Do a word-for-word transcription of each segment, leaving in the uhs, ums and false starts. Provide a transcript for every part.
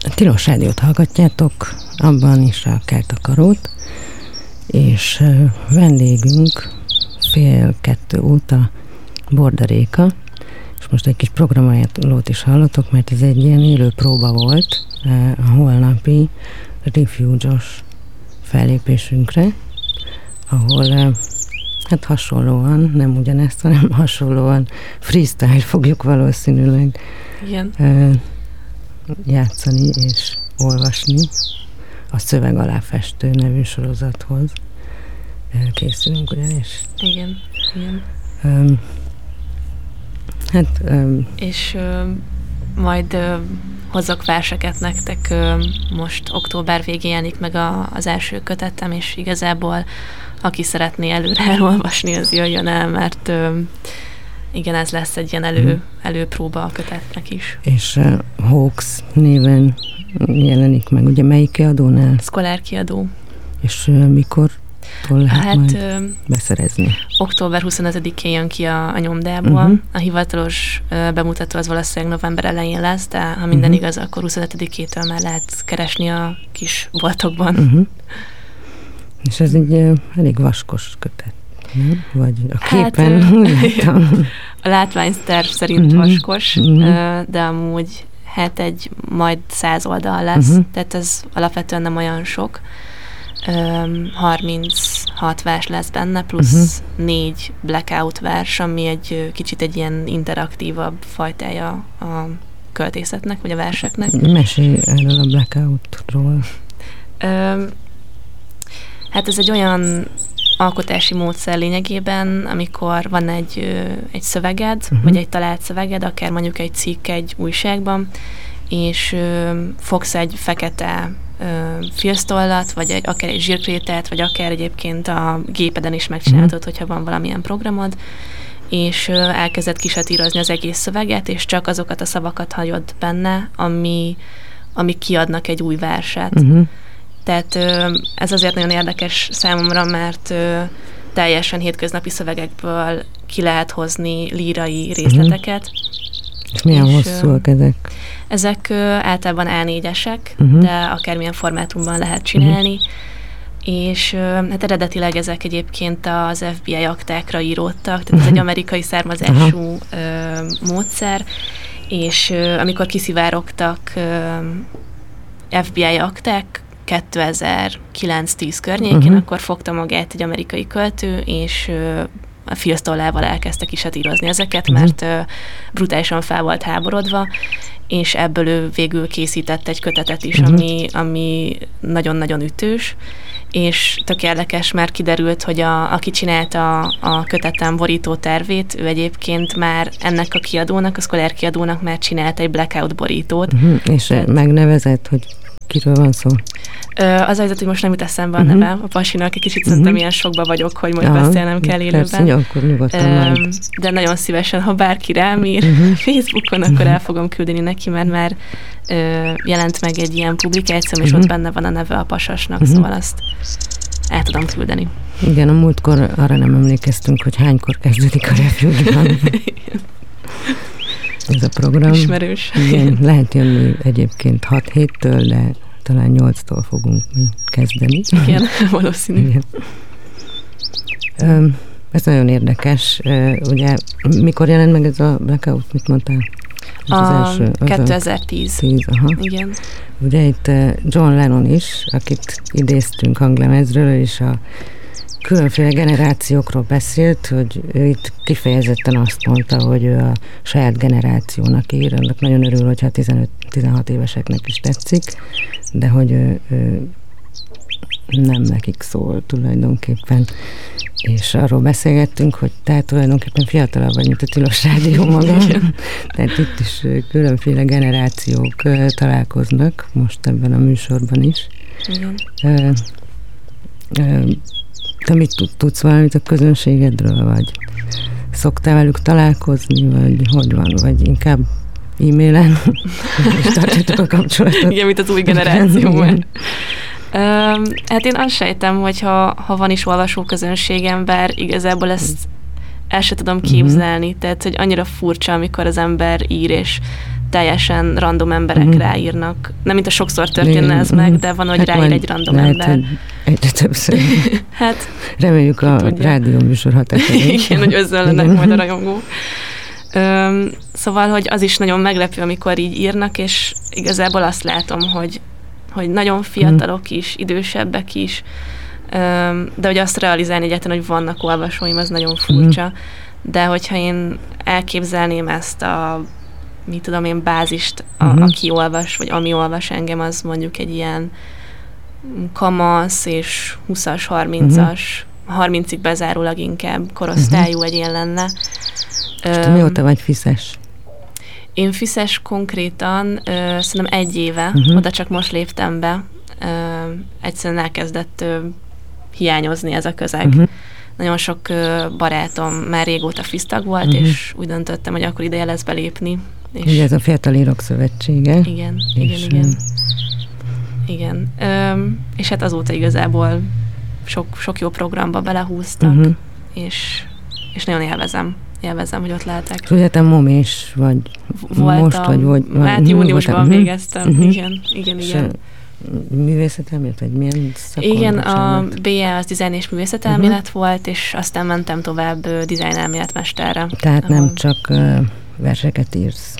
Tilos Rádiót hallgatjátok, abban is a Kertakarót, és vendégünk fél kettő óta Borda Réka, és most egy kis programajánlót is hallotok, mert ez egy ilyen élő próba volt a holnapi Refuge-os fellépésünkre, ahol hát hasonlóan, nem ugyanezt, hanem hasonlóan freestyle fogjuk valószínűleg Igen. játszani és olvasni a Szöveg alá festő nevű sorozathoz. Készülünk ugyanis. Igen, igen. Um, hát... Um, és uh, majd uh, hozok verseket nektek, uh, most október végén jelenik meg a, az első kötetem, és igazából aki szeretné előre elolvasni, az jöjjön el, mert uh, igen, ez lesz egy ilyen elő, előpróba a kötetnek is. És uh, Hawks néven jelenik meg, ugye melyik kiadónál? Szkolár kiadó. És uh, mikor lehet hát, majd uh, beszerezni? október huszonötödikén jön ki a, a nyomdából. Uh-huh. A hivatalos uh, bemutató az valószínűleg november elején lesz, de ha minden uh-huh. igaz, akkor huszonötödikétől már lehet keresni a kis boltokban. Uh-huh. És ez egy uh, elég vaskos kötet, nem? Vagy a képen hát, uh, a látványterv szerint uh-huh. vaskos, uh-huh. de amúgy hát egy majd száz oldal lesz, uh-huh. tehát ez alapvetően nem olyan sok. Um, harminchat vers lesz benne, plusz uh-huh. négy blackout vers, ami egy kicsit egy ilyen interaktívabb fajtája a költészetnek, vagy a verseknek. Mesélj erről a blackoutról. Um, hát ez egy olyan alkotási módszer lényegében, amikor van egy, egy szöveged, uh-huh. vagy egy talált szöveged, akár mondjuk egy cikk egy újságban, és ö, fogsz egy fekete filztollat, vagy egy, akár egy zsírkrétát, vagy akár egyébként a gépeden is megcsinálhatod, uh-huh. hogyha van valamilyen programod, és ö, elkezded kisatírozni az egész szöveget, és csak azokat a szavakat hagyod benne, ami, ami kiadnak egy új verset. Uh-huh. Tehát ö, ez azért nagyon érdekes számomra, mert ö, teljesen hétköznapi szövegekből ki lehet hozni lírai részleteket. Uh-huh. És milyen és, hosszúak ezek? Ezek ö, általában á négyesek, uh-huh. de akármilyen formátumban lehet csinálni, uh-huh. és ö, hát eredetileg ezek egyébként az ef bé i aktákra íródtak, tehát uh-huh. ez egy amerikai származású uh-huh. ö, módszer, és ö, amikor kiszivárogtak ö, ef bé i akták kétezer-kilenc-tíz környékén, uh-huh. akkor fogta magát egy amerikai költő, és ö, a filztollával elkezdte kisatírozni ezeket, uh-huh. mert ö, brutálisan fel volt háborodva, és ebből ő végül készített egy kötetet is, uh-huh. ami, ami nagyon-nagyon ütős, és tök érdekes, mert kiderült, hogy a, aki csinálta a, a kötetem borító tervét, ő egyébként már ennek a kiadónak, a Szkolár kiadónak már csinált egy blackout borítót. Uh-huh. És Tehát, megnevezett, hogy kiről van szó? Az helyzet, hogy most nem jut eszembe a neve uh-huh. a pasinak, egy kicsit uh-huh. szerintem ilyen sokba vagyok, hogy most Aha, beszélnem kell élőben. Persze, akkor nyugodtan uh, majd. De nagyon szívesen, ha bárki rám ír uh-huh. Facebookon, akkor uh-huh. el fogom küldeni neki, mert már uh, jelent meg egy ilyen publikáció, és uh-huh. ott benne van a neve a pasasnak, uh-huh. szóval azt el tudom küldeni. Igen, a múltkor arra nem emlékeztünk, hogy hánykor kezdődik a Refuge-ban. Ez a program. Ismerős. Igen, lehet jönni egyébként hat héttől, de talán nyolctól fogunk mi kezdeni. Igen, valószínű. Igen. Ez nagyon érdekes. Ugye, mikor jelent meg ez a blackout? Mit mondtál? Ez a, az első, az kétezer-tíz. tíz, aha. Igen. Ugye itt John Lennon is, akit idéztünk hanglemezről, és a különféle generációkról beszélt, hogy ő itt kifejezetten azt mondta, hogy ő a saját generációnak ír, annak nagyon örül, hogyha tizenöt-tizenhat éveseknek is tetszik, de hogy ő, ő nem nekik szól tulajdonképpen. És arról beszélgettünk, hogy tehát tulajdonképpen fiatalabb vagy, mint a Tilos Rádió maga. Tehát itt is különféle generációk találkoznak, most ebben a műsorban is. Igen. Ö, ö, Te mit tudsz valamit a közönségedről, vagy szoktál velük találkozni, vagy hogy van, vagy inkább e-mailen, és tartjátok a kapcsolatot? Igen, mint az új generációban. Um, hát én azt sejtem, hogy ha, ha van is olvasó közönségem, bár igazából ezt el sem tudom képzelni, mm-hmm. tehát hogy annyira furcsa, amikor az ember ír, és teljesen random emberek mm. ráírnak. Nem, mint a sokszor történne ez mm. meg, de van, hogy hát ráír egy random lehet, ember. Hogy egyre többször. Hát, reméljük a rádióműsor hatása. Igen, hogy özönlenek majd a rajongók. Öm, szóval, hogy az is nagyon meglepő, amikor így írnak, és igazából azt látom, hogy, hogy nagyon fiatalok is, idősebbek is, öm, de hogy azt realizálni egyáltalán, hogy vannak olvasóim, az nagyon furcsa. De hogyha én elképzelném ezt a, mit tudom én, bázist, a, uh-huh. aki olvas, vagy ami olvas engem, az mondjuk egy ilyen kamasz és húszas, harmincas, uh-huh. harmincig bezárólag inkább korosztályú uh-huh. egyén lenne. És te mióta vagy fiszes? Én fiszes konkrétan ö, szerintem egy éve, uh-huh. oda csak most léptem be. Ö, egyszerűen elkezdett ö, hiányozni ez a közeg. Uh-huh. Nagyon sok ö, barátom már régóta fisztag volt, uh-huh. és úgy döntöttem, hogy akkor ideje lesz belépni. És ugye ez a Fiatal Írók Szövetsége. Igen, igen, igen. Igen. Ö, és hát azóta igazából sok, sok jó programba belehúztak, uh-huh. és, és nagyon élvezem. Élvezem, hogy ott lehetek. És ugye te momés vagy voltam, most, vagy vagy... Hát júniusban végeztem, uh-huh. igen, igen, igen. Művészetelmélet, vagy milyen szakon? Igen, a bé e az dizájn és művészetelmélet uh-huh. volt, és aztán mentem tovább uh, dizájnelméletmesterre. Tehát ahol... nem csak uh, verseket írsz.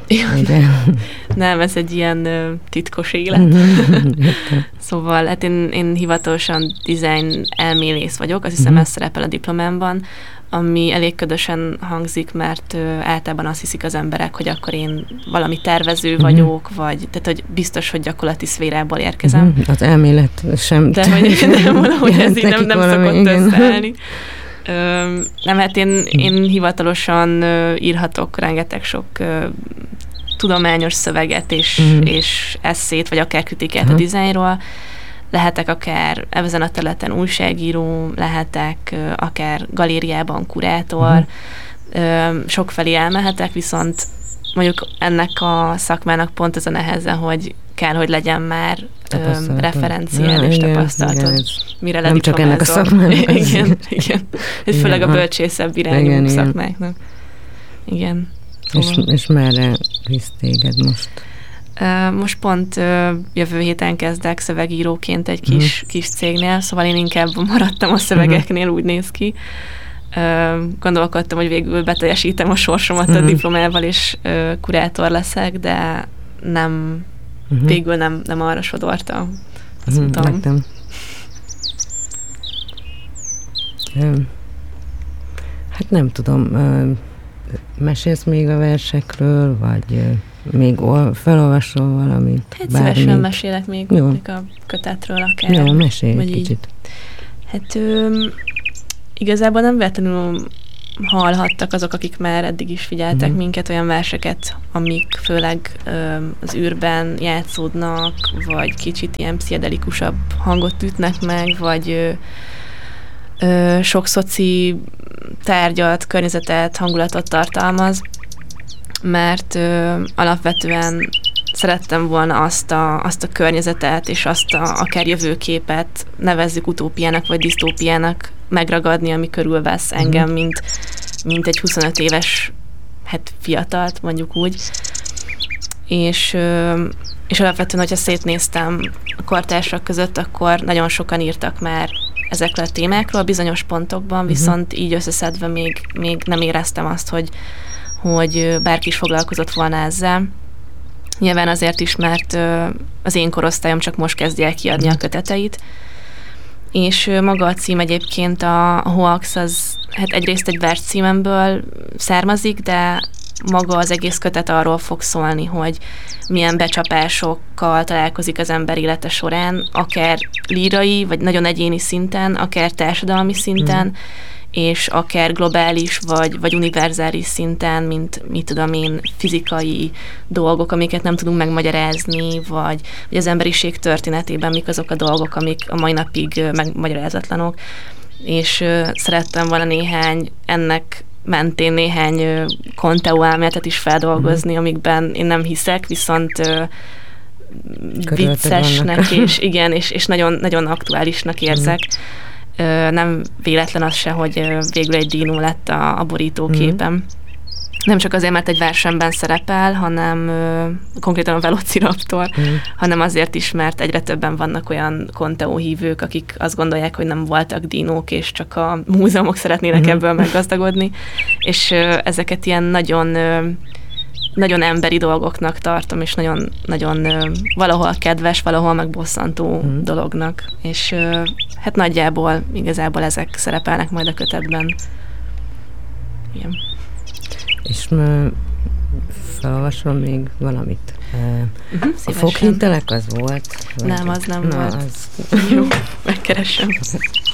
Nem, ez egy ilyen uh, titkos élet. Szóval hát én, én hivatalosan dizájn elmélész vagyok, azt hiszem uh-huh. ez szerepel a diplomámban, ami elég ködösen hangzik, mert ö, általában azt hiszik az emberek, hogy akkor én valami tervező uh-huh. vagyok, vagy tehát, hogy biztos, hogy gyakorlati szférából érkezem. Uh-huh. Az elmélet sem. De hogy nem valahogy ez így nem, nem szokott összeállni. Ö, nem, hát én, én hivatalosan ö, írhatok rengeteg sok ö, tudományos szöveget és, uh-huh. és esszét, vagy akár kritikát uh-huh. a dizájnról. Lehetek akár ezen a területen újságíró, lehetek akár galériában kurátor, uh-huh. sokfelé elmehetek, viszont mondjuk ennek a szakmának pont ez a neheze, hogy kell, hogy legyen már referenciád és tapasztalatod, mire nem csak ennek a szakmának. Igen, igen. És főleg a bölcsészebb irányú igen, szakmáknak. Igen. És, és merre visz téged most? Most pont jövő héten kezdek szövegíróként egy kis, uh-huh. kis cégnél, szóval én inkább maradtam a szövegeknél, uh-huh. úgy néz ki. Gondolkodtam, hogy végül beteljesítem a sorsomat uh-huh. a diplomával, és kurátor leszek, de nem, uh-huh. végül nem, nem arra sodorta az uh-huh. utam. Nektem. Hát nem tudom, mesélsz még a versekről, vagy... Még felolvasol valamit? Hát szívesen mesélek még, még a kötetről akár. Jó, mesélj egy kicsit. Hát ö, igazából nem véletlenül hallhattak azok, akik már eddig is figyeltek mm. minket, olyan verseket, amik főleg ö, az űrben játszódnak, vagy kicsit ilyen pszichedelikusabb hangot ütnek meg, vagy ö, ö, sok szoci tárgyat, környezetet, hangulatot tartalmaz, mert ö, alapvetően szerettem volna azt a, azt a környezetet, és azt a, akár jövőképet nevezzük utópiának, vagy disztópiának megragadni, ami körülvesz engem, mint, mint egy huszonöt éves hát fiatalt, mondjuk úgy. És, ö, és alapvetően, hogyha szétnéztem a kortársak között, akkor nagyon sokan írtak már ezekről a témákról bizonyos pontokban, viszont így összeszedve még, még nem éreztem azt, hogy hogy bárki is foglalkozott volna ezzel. Nyilván azért is, mert az én korosztályom csak most kezdi el kiadni a köteteit, és maga a cím egyébként a Hoax, az hát egyrészt egy vers címemből származik, de maga az egész kötet arról fog szólni, hogy milyen becsapásokkal találkozik az ember élete során, akár lírai, vagy nagyon egyéni szinten, akár társadalmi szinten, mm. és akár globális vagy, vagy univerzális szinten, mint mit tudom én, fizikai dolgok, amiket nem tudunk megmagyarázni, vagy, vagy az emberiség történetében mik azok a dolgok, amik a mai napig megmagyarázatlanok. És uh, szerettem volna néhány, ennek mentén néhány uh, Conteo elméletet is feldolgozni, mm. amikben én nem hiszek, viszont uh, viccesnek, és igen, és, és nagyon, nagyon aktuálisnak érzek. Mm. Nem véletlen az se, hogy végül egy dínó lett a, a borítóképem. Mm. Nem csak azért, mert egy versenyben szerepel, hanem ö, konkrétan a Velociraptor, mm. hanem azért is, mert egyre többen vannak olyan Conteo hívők, akik azt gondolják, hogy nem voltak dinók, és csak a múzeumok szeretnének mm. ebből meggazdagodni, és ö, ezeket ilyen nagyon, ö, nagyon emberi dolgoknak tartom, és nagyon, nagyon ö, valahol kedves, valahol meg bosszantó mm. dolognak, és ö, hát nagyjából igazából ezek szerepelnek majd a kötetben. Igen. És felolvasom még valamit. Uh-huh, a foghintelek az volt? Nem, az nem Na, volt. Az... Jó, megkeresem.